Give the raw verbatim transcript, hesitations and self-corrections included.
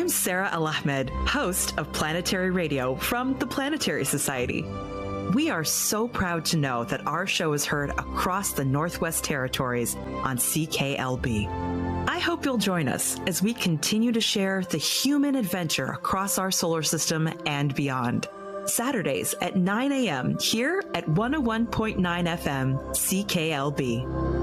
Sarah Al-Ahmed, host of Planetary Radio from the Planetary Society. We are so proud to know that our show is heard across the Northwest Territories on C K L B. I hope you'll join us as we continue to share the human adventure across our solar system and beyond. Saturdays at nine a.m. here at one oh one point nine F M C K L B.